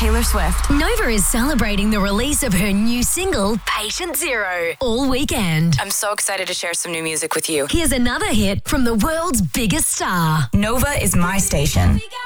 Taylor Swift. Nova is celebrating the release of her new single, Patient Zero, all weekend. I'm so excited to share some new music with you. Here's another hit from the world's biggest star. Nova is my station.